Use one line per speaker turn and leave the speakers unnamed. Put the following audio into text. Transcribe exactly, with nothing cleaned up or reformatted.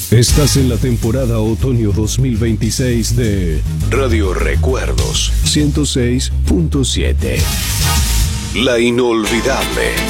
Estás en la temporada otoño dos mil veintiséis de Radio Recuerdos ciento seis punto siete. La inolvidable